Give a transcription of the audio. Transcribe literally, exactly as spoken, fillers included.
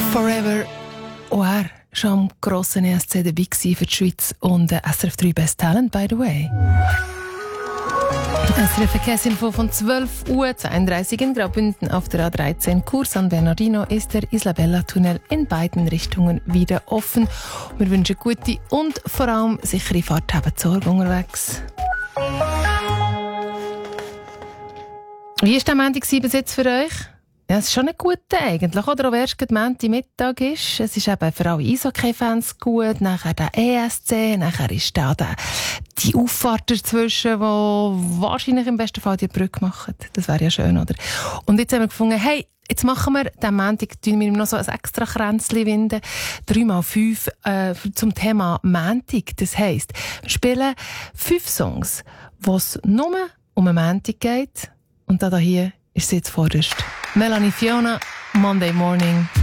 Forever O R schon am grossen E S C dabei für die Schweiz und äh, S R F drei Best Talent, by the way. S R F Verkehrsinfo von zwölf Uhr zweiunddreißig in Graubünden auf der A dreizehn Kurs San Bernardino ist der Isabella-Tunnel in beiden Richtungen wieder offen. Wir wünschen gute und vor allem sichere Fahrt, haben Sorge unterwegs. Wie war der Montag bis jetzt für euch? Ja, es ist schon ein guter eigentlich, oder? Auch erst gerade Montagmittag ist. Es ist eben für alle Eishockey-Fans gut. Nachher der E S C, nachher ist da der, die Auffahrt dazwischen, die wahrscheinlich im besten Fall die Brücke machen. Das wäre ja schön, oder? Und jetzt haben wir gefunden, hey, jetzt machen wir den Montag, tun wir ihm noch so ein extra Kränzchen winden. drei mal fünf äh, zum Thema Montag. Das heisst, wir spielen fünf Songs, wo es nur um einen Montag geht. Und da hier ist sie jetzt vorderst. Melanie Fiona, Monday Morning.